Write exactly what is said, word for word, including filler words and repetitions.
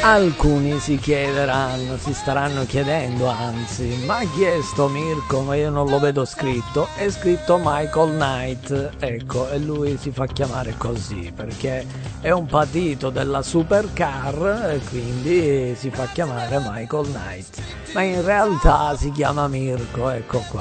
Alcuni si chiederanno, si staranno chiedendo, anzi, ma chi è sto Mirko? Ma io non lo vedo scritto. È scritto Michael Knight, ecco, e lui si fa chiamare così perché è un patito della supercar e quindi si fa chiamare Michael Knight. Ma in realtà si chiama Mirko, ecco qua.